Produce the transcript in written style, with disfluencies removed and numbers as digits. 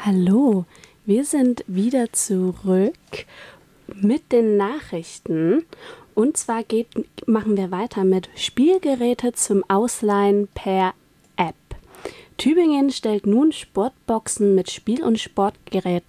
Hallo, wir sind wieder zurück mit den Nachrichten. Und zwar machen wir weiter mit Spielgeräte zum Ausleihen per App. Tübingen stellt nun Sportboxen mit Spiel- und Sportgeräten